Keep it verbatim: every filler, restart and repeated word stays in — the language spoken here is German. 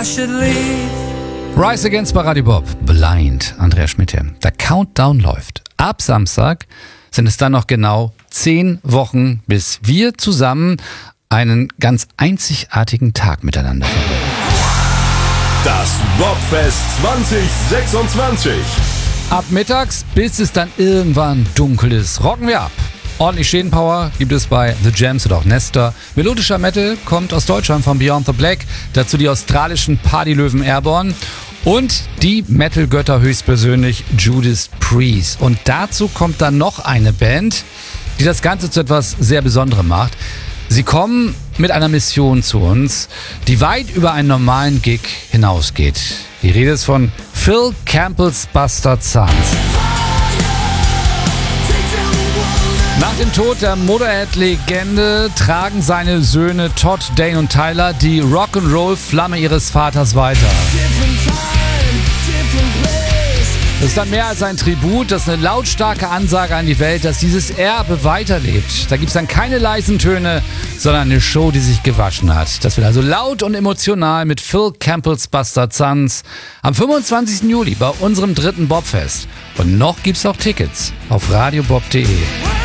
I should leave. Rise Against bei Radio Bob. Blind. Andrea Schmidt hier. Der Countdown läuft. Ab Samstag sind es dann noch genau zehn Wochen, bis wir zusammen einen ganz einzigartigen Tag miteinander verbringen. Das Bobfest zwanzig sechsundzwanzig. Ab mittags, bis es dann irgendwann dunkel ist, rocken wir ab. Ordentlich Schädenpower gibt es bei The Jams oder auch Nestor. Melodischer Metal kommt aus Deutschland von Beyond the Black. Dazu die australischen Partylöwen Airborne. Und die Metal-Götter höchstpersönlich Judas Priest. Und dazu kommt dann noch eine Band, die das Ganze zu etwas sehr Besonderem macht. Sie kommen mit einer Mission zu uns, die weit über einen normalen Gig hinausgeht. Die Rede ist von Phil Campbell's Bastard Sons. Nach dem Tod der Motorhead-Legende tragen seine Söhne Todd, Dane und Tyler die Rock'n'Roll-Flamme ihres Vaters weiter. Das ist dann mehr als ein Tribut, das ist eine lautstarke Ansage an die Welt, dass dieses Erbe weiterlebt. Da gibt es dann keine leisen Töne, sondern eine Show, die sich gewaschen hat. Das wird also laut und emotional mit Phil Campbell's Bastard Sons am fünfundzwanzigsten Juli bei unserem dritten Bobfest. Und noch gibt's auch Tickets auf radiobob punkt de.